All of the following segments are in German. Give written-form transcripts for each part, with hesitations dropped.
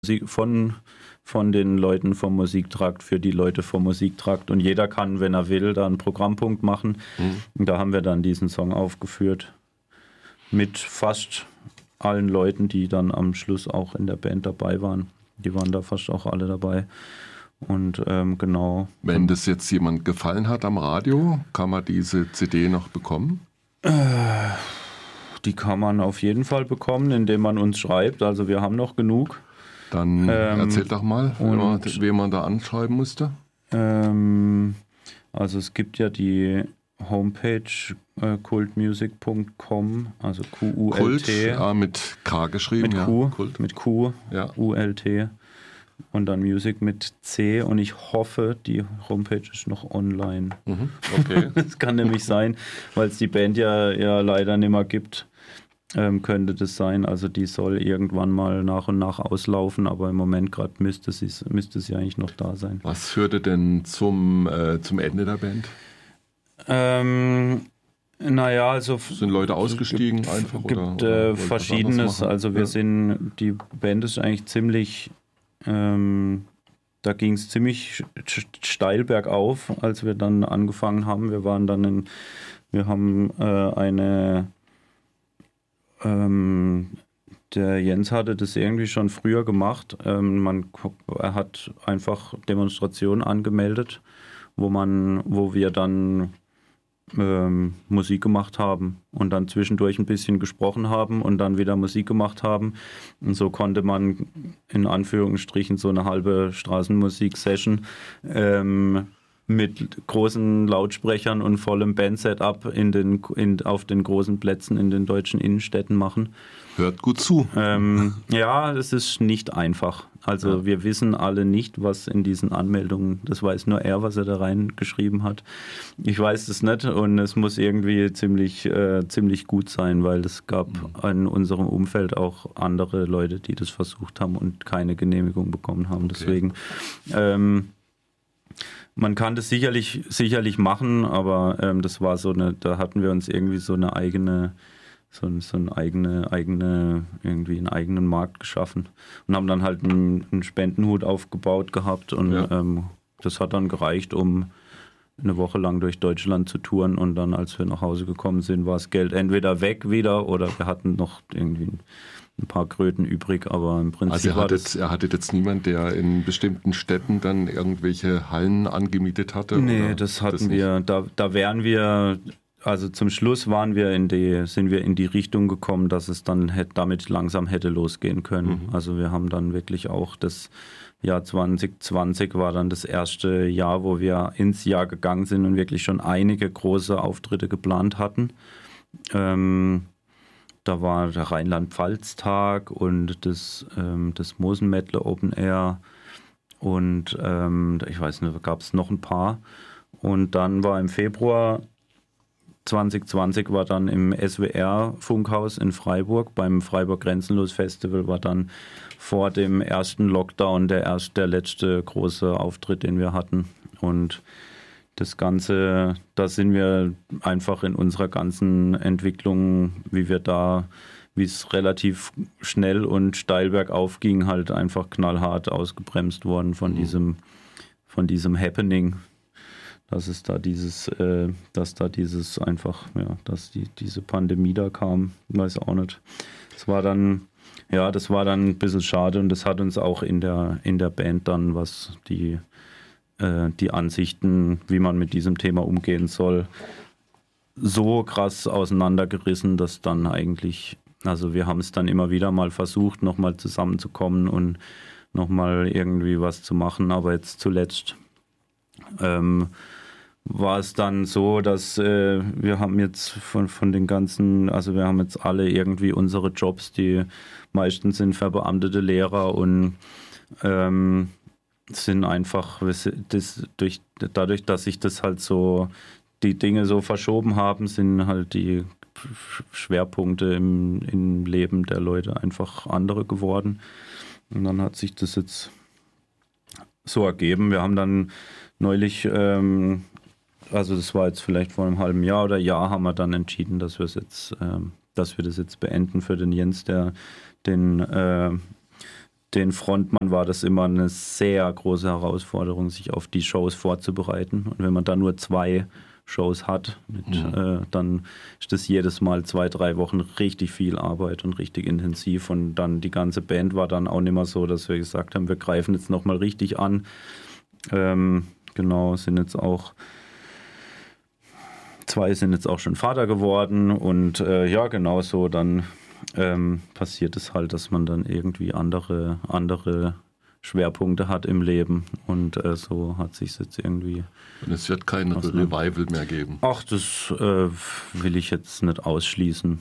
von den Leuten vom Musiktrakt für die Leute vom Musiktrakt. Und jeder kann, wenn er will, da einen Programmpunkt machen. Und da haben wir dann diesen Song aufgeführt mit fast allen Leuten, die dann am Schluss auch in der Band dabei waren. Die waren da fast auch alle dabei. Und genau. Wenn das jetzt jemand gefallen hat am Radio, kann man diese CD noch bekommen? Die kann man auf jeden Fall bekommen, indem man uns schreibt. Also wir haben noch genug. Dann erzähl doch mal, wen man da anschreiben musste. Also es gibt ja die Homepage kultmusic.com, also QULT. Kult, mit K geschrieben, mit ja. Q, Kult. mit Q, ja. ULT und dann Music mit C und ich hoffe, die Homepage ist noch online. Okay. Das kann nämlich sein, weil es die Band ja leider nicht mehr gibt. Könnte das sein, also die soll irgendwann mal nach und nach auslaufen, aber im Moment gerade müsste sie eigentlich noch da sein. Was führte denn zum Ende der Band? Naja, also sind Leute ausgestiegen einfach? Es gibt Verschiedenes, also die Band ist eigentlich ziemlich, da ging es ziemlich steil bergauf, als wir dann angefangen haben. Wir haben der Jens hatte das irgendwie schon früher gemacht. Er hat einfach Demonstrationen angemeldet, wo wir dann Musik gemacht haben und dann zwischendurch ein bisschen gesprochen haben und dann wieder Musik gemacht haben. Und so konnte man in Anführungsstrichen so eine halbe Straßenmusik-Session mit großen Lautsprechern und vollem Bandsetup auf den großen Plätzen in den deutschen Innenstädten machen. Hört gut zu. Ja, es ist nicht einfach. Also wir wissen alle nicht, was in diesen Anmeldungen, das weiß nur er, was er da reingeschrieben hat. Ich weiß es nicht und es muss irgendwie ziemlich gut sein, weil es gab in unserem Umfeld auch andere Leute, die das versucht haben und keine Genehmigung bekommen haben. Okay. Deswegen man kann das sicherlich machen, aber das war da hatten wir uns irgendwie so eine eigene, irgendwie einen eigenen Markt geschaffen und haben dann halt einen Spendenhut aufgebaut gehabt und das hat dann gereicht, um eine Woche lang durch Deutschland zu touren und dann, als wir nach Hause gekommen sind, war das Geld entweder weg wieder oder wir hatten noch irgendwie ein paar Kröten übrig, aber im Prinzip also ihr hattet jetzt niemand, der in bestimmten Städten dann irgendwelche Hallen angemietet hatte? Nee, oder das hatten wir, da wären wir, also zum Schluss sind wir in die Richtung gekommen, dass es dann damit langsam hätte losgehen können. Also wir haben dann wirklich auch das Jahr 2020 war dann das erste Jahr, wo wir ins Jahr gegangen sind und wirklich schon einige große Auftritte geplant hatten. Da war der Rheinland-Pfalz-Tag und das Mosenmettler Open Air und ich weiß nicht, gab es noch ein paar. Und dann war im Februar 2020 war dann im SWR-Funkhaus in Freiburg beim Freiburg Grenzenlos Festival war dann vor dem ersten Lockdown der letzte große Auftritt, den wir hatten. Und das Ganze, da sind wir einfach in unserer ganzen Entwicklung, wie es relativ schnell und steil bergauf ging, halt einfach knallhart ausgebremst worden von diesem Happening. Dass diese Pandemie da kam, weiß auch nicht. Das war dann ein bisschen schade und das hat uns auch in der Band dann, was die Ansichten, wie man mit diesem Thema umgehen soll, so krass auseinandergerissen, dass dann eigentlich, also wir haben es dann immer wieder mal versucht, nochmal zusammenzukommen und nochmal irgendwie was zu machen, aber jetzt zuletzt war es dann so, dass wir haben jetzt von den ganzen, also wir haben jetzt alle irgendwie unsere Jobs, die meisten sind verbeamtete Lehrer und sind einfach, dadurch, dass sich das halt so, die Dinge so verschoben haben, sind halt die Schwerpunkte im Leben der Leute einfach andere geworden. Und dann hat sich das jetzt so ergeben. Wir haben dann neulich, also das war jetzt vielleicht vor einem halben Jahr oder Jahr, haben wir dann entschieden, dass wir das jetzt beenden für den Jens, der den Frontmann war das immer eine sehr große Herausforderung, sich auf die Shows vorzubereiten. Und wenn man da nur 2 Shows hat, dann ist das jedes Mal 2-3 Wochen richtig viel Arbeit und richtig intensiv. Und dann die ganze Band war dann auch nicht mehr so, dass wir gesagt haben, wir greifen jetzt nochmal richtig an. Genau, sind jetzt auch 2 sind jetzt auch schon Vater geworden und ja, genau so, dann passiert es halt, dass man dann irgendwie andere Schwerpunkte hat im Leben und so hat sich jetzt irgendwie... Und es wird kein Revival mehr geben. Ach, das will ich jetzt nicht ausschließen.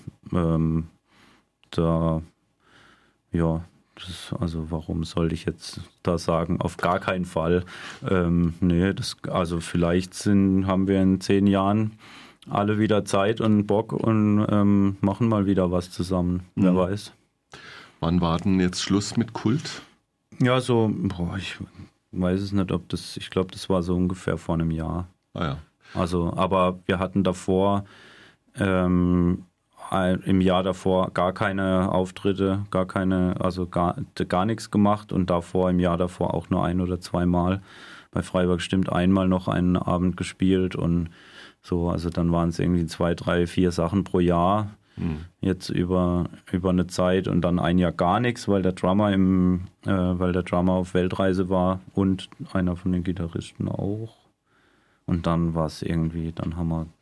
Also warum sollte ich jetzt da sagen, auf gar keinen Fall. Nee, also vielleicht haben wir in 10 Jahren alle wieder Zeit und Bock und machen mal wieder was zusammen. Wer weiß. Wann war denn jetzt Schluss mit Kult? Ja, ich weiß es nicht, ich glaube, das war so ungefähr vor einem Jahr. Ah ja. Also, aber wir hatten davor, im Jahr davor gar keine Auftritte, gar nichts gemacht und im Jahr davor auch nur 1 oder 2 Mal. Bei Freiburg stimmt einmal noch einen Abend gespielt und so, also dann waren es irgendwie 2, 3, 4 Sachen pro Jahr. Jetzt über eine Zeit und dann ein Jahr gar nichts, weil der Drummer auf Weltreise war und einer von den Gitarristen auch. Und dann war es irgendwie, dann haben wir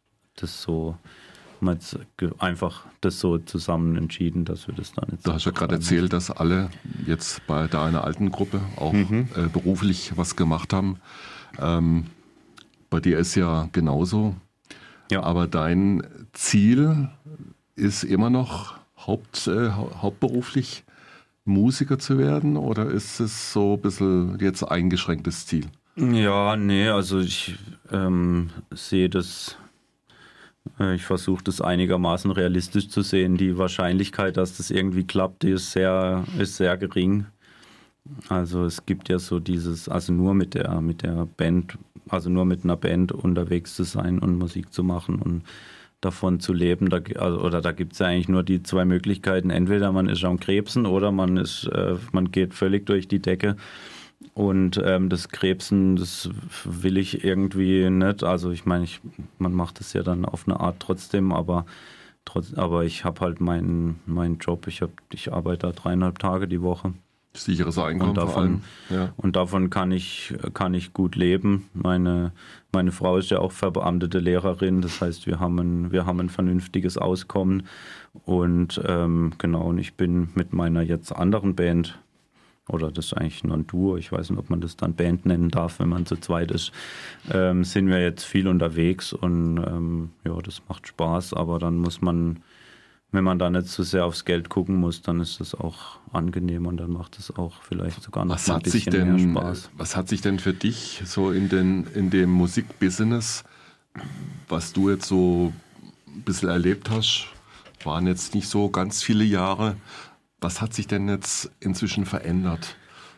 jetzt einfach das so zusammen entschieden, dass wir das dann jetzt... Du hast ja gerade erzählt, dass alle jetzt bei deiner alten Gruppe auch beruflich was gemacht haben. Bei dir ist ja genauso. Ja. Aber dein Ziel ist immer noch hauptberuflich Musiker zu werden oder ist es so ein bisschen jetzt eingeschränktes Ziel? Ja, nee, also ich sehe das, ich versuche das einigermaßen realistisch zu sehen. Die Wahrscheinlichkeit, dass das irgendwie klappt, die ist sehr gering. Also es gibt ja so also nur mit der Band, also nur mit einer Band unterwegs zu sein und Musik zu machen und davon zu leben, da gibt es ja eigentlich nur die 2 Möglichkeiten. Entweder man ist am Krebsen oder man geht völlig durch die Decke. Und das Krebsen, das will ich irgendwie nicht. Also ich meine, man macht das ja dann auf eine Art trotzdem, aber ich habe halt meinen Job. Ich arbeite da 3,5 Tage die Woche. Sicheres Einkommen vor allem. Ja. Und davon kann ich gut leben. Meine Frau ist ja auch verbeamtete Lehrerin, das heißt, wir haben ein vernünftiges Auskommen. Und genau, und ich bin mit meiner jetzt anderen Band, oder das ist eigentlich nur ein Duo, ich weiß nicht, ob man das dann Band nennen darf, wenn man zu zweit ist, sind wir jetzt viel unterwegs und ja, das macht Spaß, aber dann muss man, wenn man da nicht so sehr aufs Geld gucken muss, dann ist das auch angenehm und dann macht es auch vielleicht sogar noch ein bisschen mehr Spaß. Was hat sich denn für dich so in dem Musikbusiness, was du jetzt so ein bisschen erlebt hast, waren jetzt nicht so ganz viele Jahre, was hat sich denn jetzt inzwischen verändert?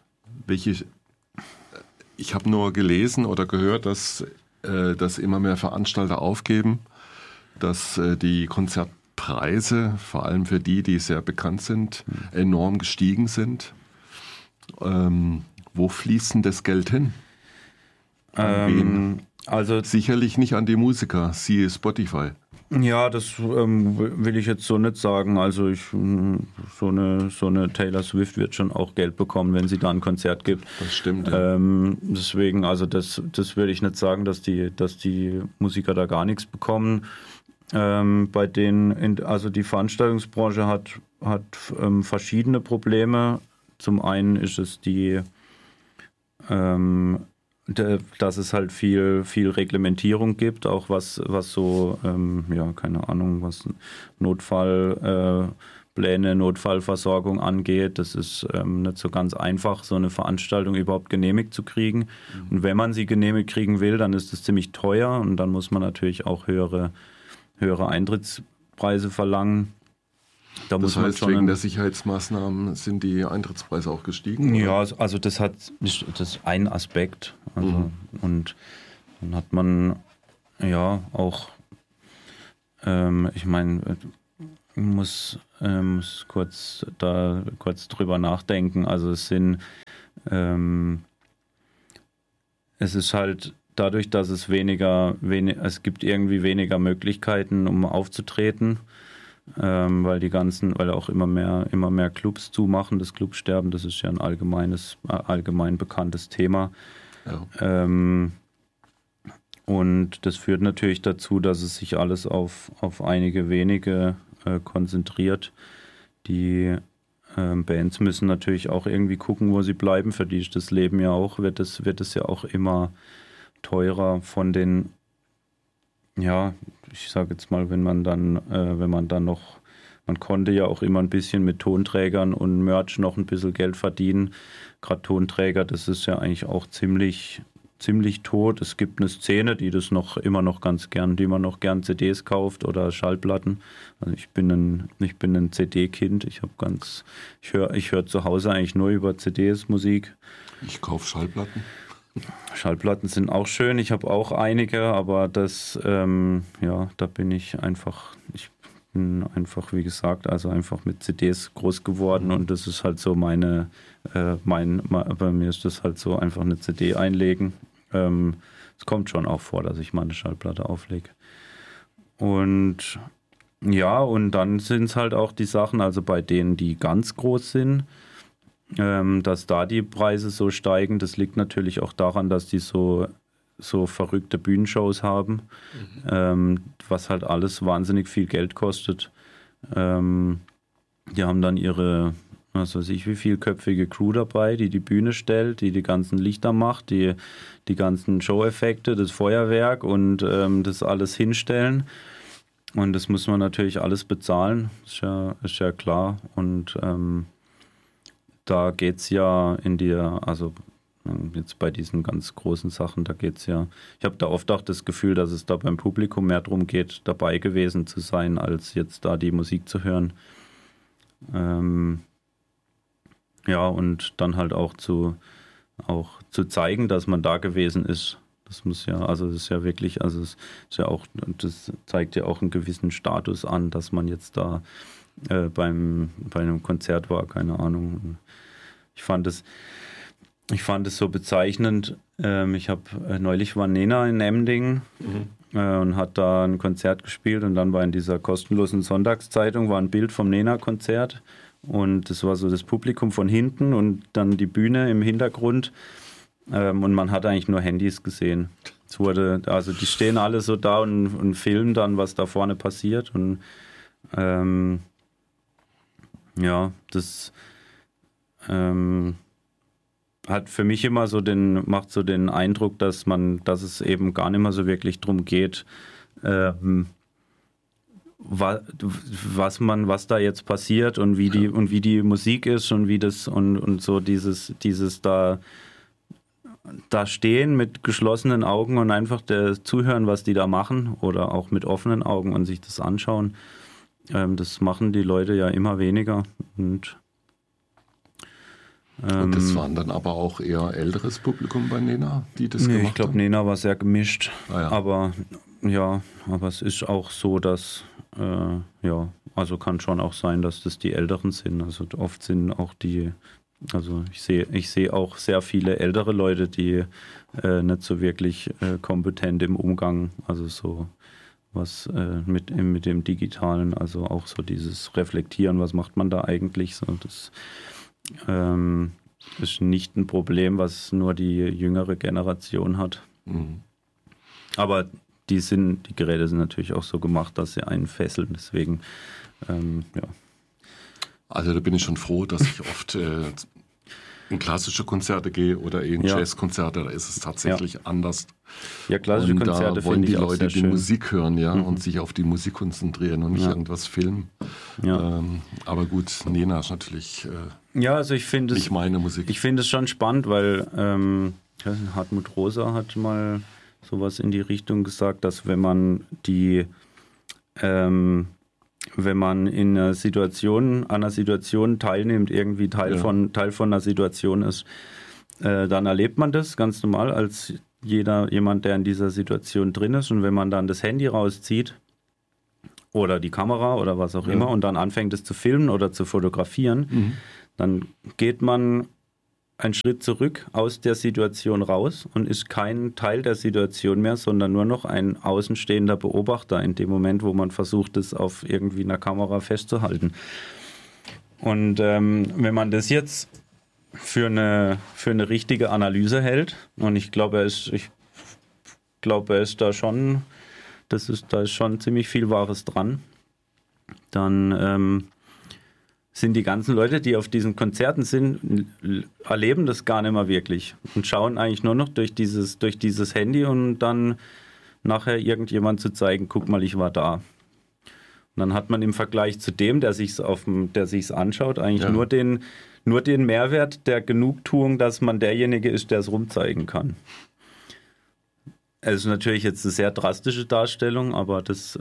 Ich habe nur gelesen oder gehört, dass immer mehr Veranstalter aufgeben, dass die Konzertpreise, vor allem für die sehr bekannt sind, enorm gestiegen sind. Wo fließt denn das Geld hin? Also sicherlich nicht an die Musiker, siehe Spotify. Ja, das will ich jetzt so nicht sagen. Also so eine Taylor Swift wird schon auch Geld bekommen, wenn sie da ein Konzert gibt. Das stimmt. Ja. Deswegen, also das will ich nicht sagen, dass die Musiker da gar nichts bekommen. Bei denen, also die Veranstaltungsbranche hat verschiedene Probleme. Zum einen ist es dass es halt viel Reglementierung gibt, auch was so, ja, keine Ahnung, was Notfallpläne, Notfallversorgung angeht. Das ist nicht so ganz einfach, so eine Veranstaltung überhaupt genehmigt zu kriegen. Und wenn man sie genehmigt kriegen will, dann ist es ziemlich teuer und dann muss man natürlich auch höhere Eintrittspreise verlangen. Das heißt, wegen der Sicherheitsmaßnahmen sind die Eintrittspreise auch gestiegen? Oder? Ja, also das ist ein Aspekt. Also, und dann hat man ja auch, ich meine, muss kurz drüber nachdenken. Also es ist halt dadurch, dass es es gibt irgendwie weniger Möglichkeiten, um aufzutreten, weil auch immer mehr Clubs zumachen. Das Clubsterben, das ist ja ein allgemein bekanntes Thema. Ja. Und das führt natürlich dazu, dass es sich alles auf einige wenige konzentriert. Die Bands müssen natürlich auch irgendwie gucken, wo sie bleiben. Für die ist das Leben ja auch, wird es ja auch immer teurer von den, ja, ich sage jetzt mal, wenn man dann noch, man konnte ja auch immer ein bisschen mit Tonträgern und Merch noch ein bisschen Geld verdienen. Gerade Tonträger, das ist ja eigentlich auch ziemlich tot. Es gibt eine Szene, die das immer noch ganz gern, die man noch gern CDs kauft oder Schallplatten. Also ich bin ein CD-Kind. Ich höre zu Hause eigentlich nur über CDs Musik. Ich kaufe Schallplatten. Schallplatten sind auch schön. Ich habe auch einige, aber da bin ich einfach, wie gesagt, also einfach mit CDs groß geworden und das ist halt so bei mir ist das halt so einfach eine CD einlegen. Es kommt schon auch vor, dass ich mal eine Schallplatte auflege. Und ja, und dann sind es halt auch die Sachen, also bei denen, die ganz groß sind, dass da die Preise so steigen, das liegt natürlich auch daran, dass die so verrückte Bühnenshows haben, was halt alles wahnsinnig viel Geld kostet. Die haben dann ihre, was weiß ich, wie vielköpfige Crew dabei, die Bühne stellt, die ganzen Lichter macht, die ganzen Show-Effekte, das Feuerwerk und das alles hinstellen. Und das muss man natürlich alles bezahlen, ist ja klar. Und da geht es ja also jetzt bei diesen ganz großen Sachen, da geht es ja, ich habe da oft auch das Gefühl, dass es da beim Publikum mehr darum geht, dabei gewesen zu sein, als jetzt da die Musik zu hören. Ja, und dann halt auch zu zeigen, dass man da gewesen ist. Das muss ja, also das ist ja wirklich, also es ist ja auch, das zeigt ja auch einen gewissen Status an, dass man jetzt da bei einem Konzert war, keine Ahnung. Ich fand es so bezeichnend. Neulich war Nena in Emding und hat da ein Konzert gespielt und dann war in dieser kostenlosen Sonntagszeitung war ein Bild vom Nena-Konzert und das war so das Publikum von hinten und dann die Bühne im Hintergrund und man hat eigentlich nur Handys gesehen. Also die stehen alle so da und filmen dann, was da vorne passiert und ja, das hat für mich immer macht so den Eindruck, dass es eben gar nicht mehr so wirklich drum geht, was da jetzt passiert und wie die Musik ist und wie das und so dieses da stehen mit geschlossenen Augen und einfach zuhören, was die da machen oder auch mit offenen Augen und sich das anschauen. Das machen die Leute ja immer weniger und das waren dann aber auch eher älteres Publikum bei Nena, die das gemacht haben? Ich glaube, Nena war sehr gemischt. Ja. Aber es ist auch so, dass, also kann schon auch sein, dass das die Älteren sind. Also oft sind auch also ich sehe auch sehr viele ältere Leute, die nicht so wirklich kompetent im Umgang, also so was mit dem Digitalen, also auch so dieses Reflektieren, was macht man da eigentlich, so das ist nicht ein Problem, was nur die jüngere Generation hat. Mhm. Aber die Geräte sind natürlich auch so gemacht, dass sie einen fesseln. Deswegen, ja. Also da bin ich schon froh, dass ich oft in klassische Konzerte gehe oder in Jazzkonzerte. Da ist es tatsächlich anders. Ja, klassische und Konzerte da wollen die Leute die schön. Musik hören, und sich auf die Musik konzentrieren und nicht irgendwas filmen. Ja. Aber gut, Nena ist natürlich also ich nicht meine Musik. Ich finde es schon spannend, weil Hartmut Rosa hat mal sowas in die Richtung gesagt, dass wenn man in einer Situation teilnimmt, irgendwie Teil von einer Situation ist, dann erlebt man das ganz normal als jemand, der in dieser Situation drin ist. Und wenn man dann das Handy rauszieht oder die Kamera oder was auch immer und dann anfängt es zu filmen oder zu fotografieren, dann geht man einen Schritt zurück aus der Situation raus und ist kein Teil der Situation mehr, sondern nur noch ein außenstehender Beobachter in dem Moment, wo man versucht, es auf irgendwie einer Kamera festzuhalten. Und wenn man das jetzt für eine richtige Analyse hält, und ich glaube, er ist da schon, da ist schon ziemlich viel Wahres dran, dann sind die ganzen Leute, die auf diesen Konzerten sind, erleben das gar nicht mehr wirklich und schauen eigentlich nur noch durch dieses Handy und dann nachher irgendjemand zu zeigen, guck mal, ich war da. Und dann hat man im Vergleich zu dem, der sich's anschaut, eigentlich nur den Mehrwert der Genugtuung, dass man derjenige ist, der es rumzeigen kann. Es ist natürlich jetzt eine sehr drastische Darstellung, aber das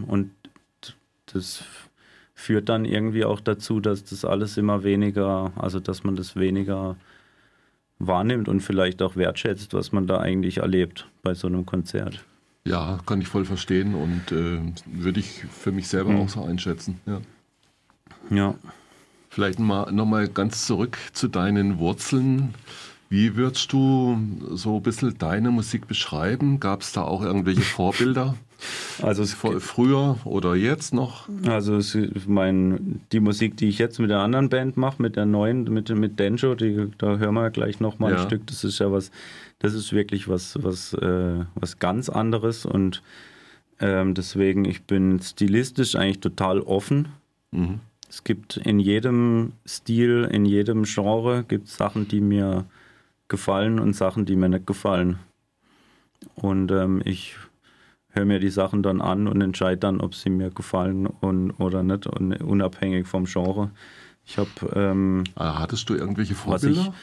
führt dann irgendwie auch dazu, dass das alles immer weniger, also dass man das weniger wahrnimmt und vielleicht auch wertschätzt, was man da eigentlich erlebt bei so einem Konzert. Ja, kann ich voll verstehen und würde ich für mich selber auch so einschätzen. Ja. Vielleicht nochmal ganz zurück zu deinen Wurzeln. Wie würdest du so ein bisschen deine Musik beschreiben? Gab es da auch irgendwelche Vorbilder? Also früher oder jetzt noch? Also die Musik, die ich jetzt mit der anderen Band mache, mit der neuen, mit Denjo, da hören wir gleich nochmal ein Stück. Das ist ja wirklich was ganz anderes und deswegen, ich bin stilistisch eigentlich total offen. Es gibt in jedem Stil, in jedem Genre gibt es Sachen, die mir gefallen und Sachen, die mir nicht gefallen. Und ich höre mir die Sachen dann an und entscheide dann, ob sie mir gefallen oder nicht, und unabhängig vom Genre. Ich habe. Hattest du irgendwelche Vorbilder?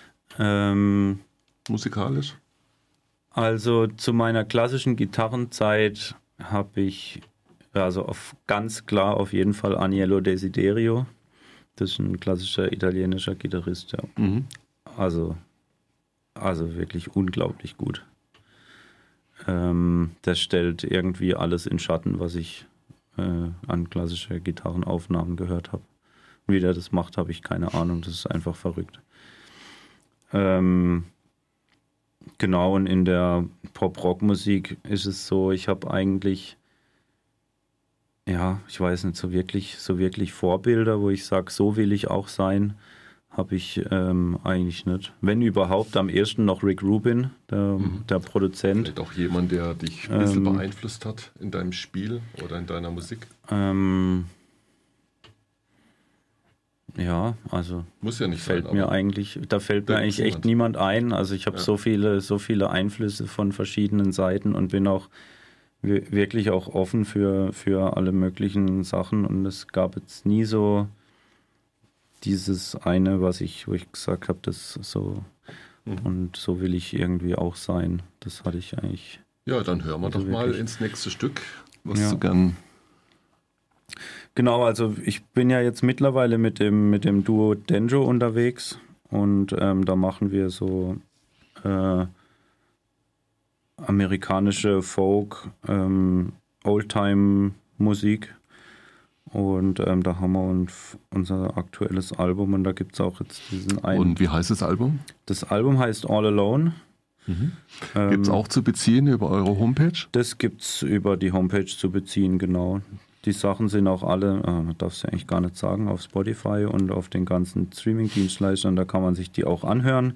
Musikalisch? Also zu meiner klassischen Gitarrenzeit habe ich ganz klar auf jeden Fall Agnello Desiderio. Das ist ein klassischer italienischer Gitarrist, ja. Also wirklich unglaublich gut. Das stellt irgendwie alles in Schatten, was ich an klassischer Gitarrenaufnahmen gehört habe. Wie der das macht, habe ich keine Ahnung. Das ist einfach verrückt. Genau, und in der Pop-Rock-Musik ist es so, ich habe eigentlich, ich weiß nicht, so wirklich Vorbilder, wo ich sage, so will ich auch sein, habe ich eigentlich nicht. Wenn überhaupt, am ehesten noch Rick Rubin, der Produzent. Vielleicht auch jemand, der dich ein bisschen beeinflusst hat in deinem Spiel oder in deiner Musik? Ja, also muss ja nicht fällt mir eigentlich echt niemand ein. Also ich habe so viele Einflüsse von verschiedenen Seiten und bin auch wirklich auch offen für alle möglichen Sachen, und es gab jetzt nie so dieses eine, wo ich gesagt habe, das so und so will ich irgendwie auch sein. Das hatte ich eigentlich. Ja, dann hören wir doch mal ins nächste Stück, was du gern. Genau, also ich bin ja jetzt mittlerweile mit dem Duo Denjo unterwegs, und da machen wir so amerikanische Folk, Oldtime-Musik, und da haben wir unser aktuelles Album, und da gibt es auch jetzt diesen einen. Und wie heißt das Album? Das Album heißt All Alone. Gibt es auch zu beziehen über eure Homepage? Das gibt es über die Homepage zu beziehen, genau. Die Sachen sind auch alle, man darf es ja eigentlich gar nicht sagen, auf Spotify und auf den ganzen Streaming-Dienstleistern, da kann man sich die auch anhören.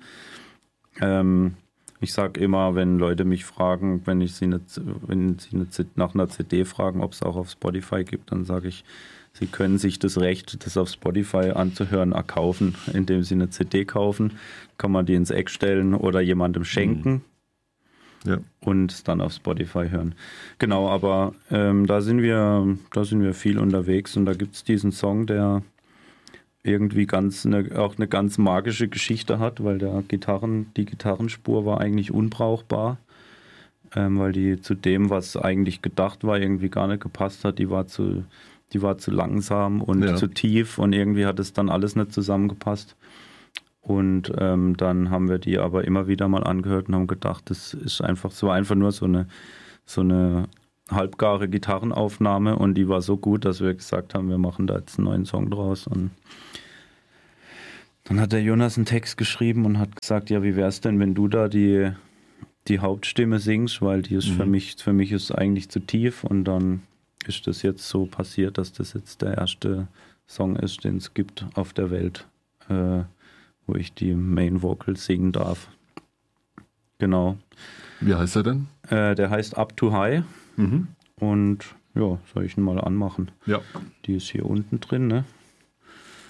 Ich sage immer, wenn Leute mich fragen, wenn sie nach einer CD fragen, ob es auch auf Spotify gibt, dann sage ich, sie können sich das Recht, das auf Spotify anzuhören, erkaufen, indem sie eine CD kaufen. Kann man die ins Eck stellen oder jemandem schenken. Und es dann auf Spotify hören. Genau, aber da sind wir viel unterwegs, und da gibt es diesen Song, der irgendwie auch eine ganz magische Geschichte hat, weil die Gitarrenspur war eigentlich unbrauchbar, weil die zu dem, was eigentlich gedacht war, irgendwie gar nicht gepasst hat. Die war zu langsam und zu tief, und irgendwie hat es dann alles nicht zusammengepasst. Und dann haben wir die aber immer wieder mal angehört und haben gedacht, es war einfach nur so eine halbgare Gitarrenaufnahme und die war so gut, dass wir gesagt haben, wir machen da jetzt einen neuen Song draus. Und dann hat der Jonas einen Text geschrieben und hat gesagt, ja, wie wär's denn, wenn du da die Hauptstimme singst, weil die ist für mich ist eigentlich zu tief, und dann ist das jetzt so passiert, dass das jetzt der erste Song ist, den es gibt auf der Welt, wo ich die Main Vocals singen darf. Genau. Wie heißt er denn? Der heißt Up to High. Und ja, soll ich ihn mal anmachen? Ja. Die ist hier unten drin, ne?